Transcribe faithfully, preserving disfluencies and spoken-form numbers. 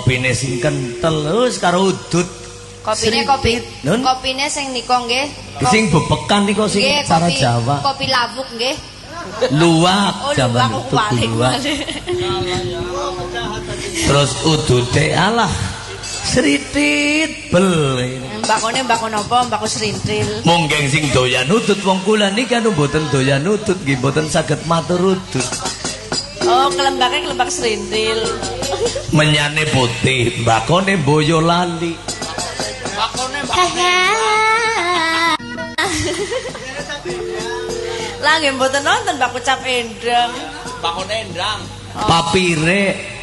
kopine sing kentel wis karo udut. Kopine kopi. Kopine sing nika nggih. Sing bebekan niku sing cara Jawa. Kopi lawuk nggih. Luwak oh, jaman itu luwak. Terus udute alah sritit bel. Mbakone mbakon apa? Mbako srintil. Munggeng sing doyan udut wong kula niki anu mboten doyan udut nggih mboten saged matur udut. Oh, kelembake kelembak srintil. Menyane putih, mbakone boyo lali. Mbakone mbakone. Lah nggih mboten nonton Mbak Ucap Endang. Mbakone Endang. Papire